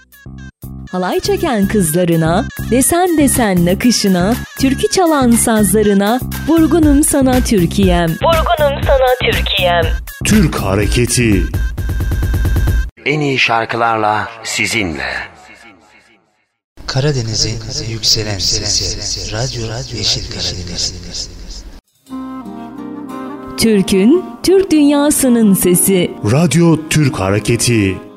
Halay çeken kızlarına, desen desen nakışına, türkü çalan sazlarına, vurgunum sana Türkiye'm. Vurgunum sana Türkiye'm. Türk Hareketi. En iyi şarkılarla sizinle. Karadeniz'in yükselen sesi. Radyo Yeşil Karadeniz. Türk'ün, Türk dünyasının sesi. Radyo Türk Hareketi.